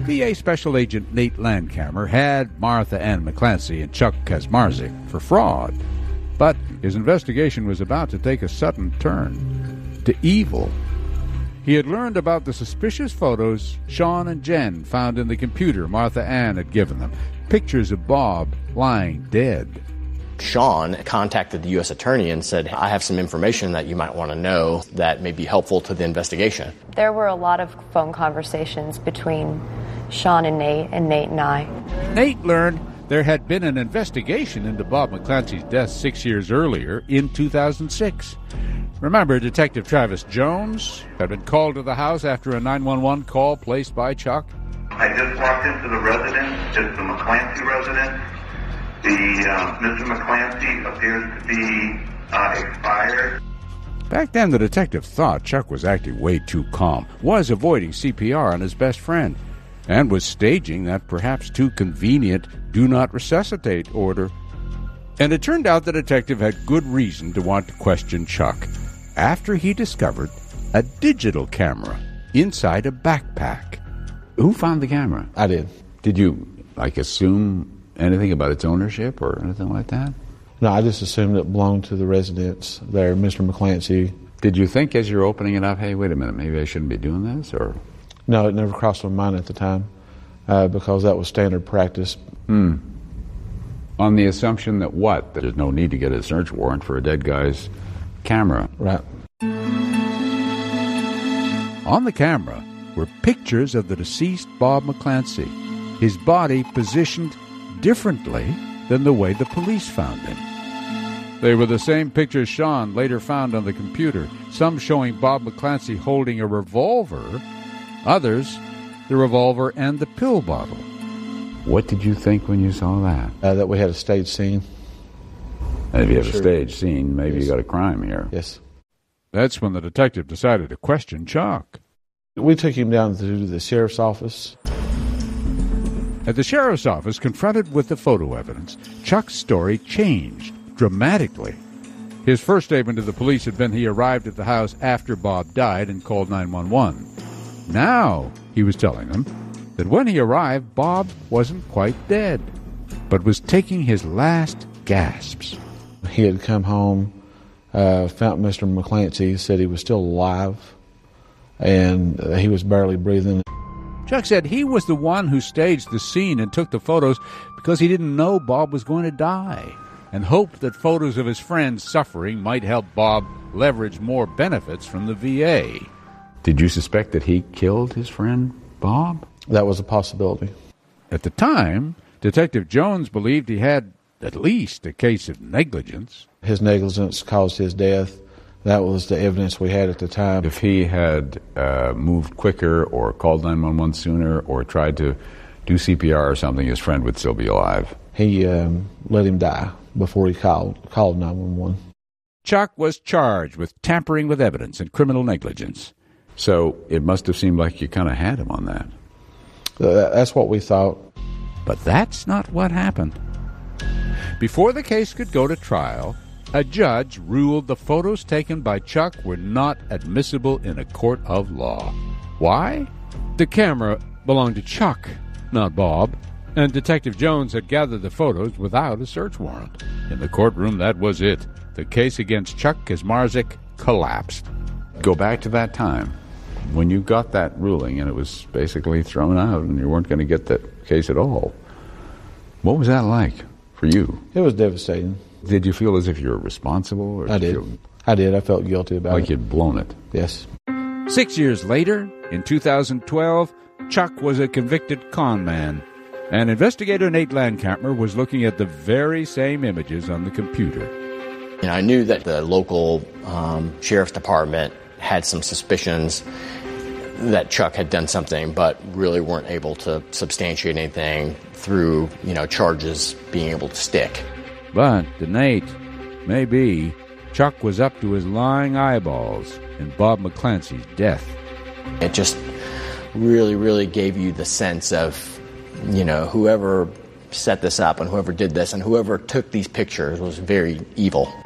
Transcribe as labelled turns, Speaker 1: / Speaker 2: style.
Speaker 1: VA Special Agent Nate Landcamer had Martha Ann McClancy and Chuck Kaczmarzyk for fraud. But his investigation was about to take a sudden turn to evil. He had learned about the suspicious photos Sean and Jen found in the computer Martha Ann had given them. Pictures of Bob lying dead.
Speaker 2: Sean contacted the U.S. Attorney and said, I have some information that you might want to know that may be helpful to the investigation.
Speaker 3: There were a lot of phone conversations between Sean and Nate and I.
Speaker 1: Nate learned there had been an investigation into Bob McClancy's death 6 years earlier in 2006. Remember, Detective Travis Jones had been called to the house after a 911 call placed by Chuck?
Speaker 4: I just walked into the residence. It's the McClancy residence. Mr. McClancy appears to be expired.
Speaker 1: Back then, the detective thought Chuck was acting way too calm, was avoiding CPR on his best friend, and was staging that perhaps too convenient do not resuscitate order. And it turned out the detective had good reason to want to question Chuck after he discovered a digital camera inside a backpack. Who found the camera?
Speaker 5: I did.
Speaker 1: Did you, assume anything about its ownership or anything like that?
Speaker 5: No, I just assumed it belonged to the residents there, Mr. McClancy.
Speaker 1: Did you think as you're opening it up, hey, wait a minute, maybe I shouldn't be doing this? Or
Speaker 5: no, it never crossed my mind at the time because that was standard practice.
Speaker 1: On the assumption that what? That there's no need to get a search warrant for a dead guy's camera.
Speaker 5: Right.
Speaker 1: On the camera were pictures of the deceased Bob McClancy, his body positioned differently than the way the police found him. They were the same pictures Sean later found on the computer, some showing Bob McClancy holding a revolver, others the revolver and the pill bottle. What did you think when you saw that?
Speaker 5: That we had a stage scene.
Speaker 1: And if you have a stage scene, maybe you got a crime here.
Speaker 5: Yes.
Speaker 1: That's when the detective decided to question Chuck.
Speaker 5: We took him down to the sheriff's office.
Speaker 1: At the sheriff's office, confronted with the photo evidence, Chuck's story changed dramatically. His first statement to the police had been he arrived at the house after Bob died and called 911. Now, he was telling them that when he arrived, Bob wasn't quite dead, but was taking his last gasps.
Speaker 5: He had come home, found Mr. McClancy, said he was still alive, and he was barely breathing.
Speaker 1: Chuck said he was the one who staged the scene and took the photos because he didn't know Bob was going to die and hoped that photos of his friends suffering might help Bob leverage more benefits from the VA. Did you suspect that he killed his friend, Bob?
Speaker 5: That was a possibility.
Speaker 1: At the time, Detective Jones believed he had at least a case of negligence.
Speaker 5: His negligence caused his death. That was the evidence we had at the time.
Speaker 1: If he had moved quicker or called 911 sooner or tried to do CPR or something, his friend would still be alive.
Speaker 5: He let him die before he called 911.
Speaker 1: Chuck was charged with tampering with evidence and criminal negligence. So it must have seemed like you kind of had him on that.
Speaker 5: That's what we thought.
Speaker 1: But that's not what happened. Before the case could go to trial, a judge ruled the photos taken by Chuck were not admissible in a court of law. Why? The camera belonged to Chuck, not Bob, and Detective Jones had gathered the photos without a search warrant. In the courtroom, that was it. The case against Chuck Kaczmarzyk collapsed. Go back to that time when you got that ruling and it was basically thrown out and you weren't going to get that case at all. What was that like for you?
Speaker 5: It was devastating.
Speaker 1: Did you feel as if you were responsible? Or
Speaker 5: I did. I did. I felt guilty about it.
Speaker 1: Like you'd blown it?
Speaker 5: Yes.
Speaker 1: 6 years later, in 2012, Chuck was a convicted con man, and investigator Nate Landcamer was looking at the very same images on the computer.
Speaker 2: And I knew that the local sheriff's department had some suspicions that Chuck had done something, but really weren't able to substantiate anything through, charges being able to stick.
Speaker 1: But to Nate, maybe Chuck was up to his lying eyeballs in Bob McClancy's death.
Speaker 2: It just really, really gave you the sense of, whoever set this up and whoever did this and whoever took these pictures was very evil.